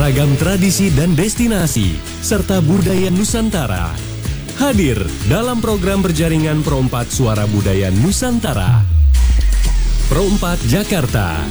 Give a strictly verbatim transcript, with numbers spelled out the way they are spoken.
Beragam tradisi dan destinasi, serta budaya Nusantara. Hadir dalam program berjaringan Pro empat Suara Budaya Nusantara. Pro empat Jakarta.